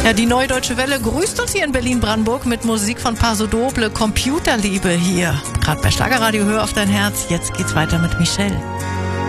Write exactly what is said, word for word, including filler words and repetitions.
Ja, die Neue Deutsche Welle grüßt uns hier in Berlin-Brandenburg mit Musik von Paso Doble, Computerliebe hier. Gerade bei Schlagerradio, hör auf dein Herz. Jetzt geht's weiter mit Michelle.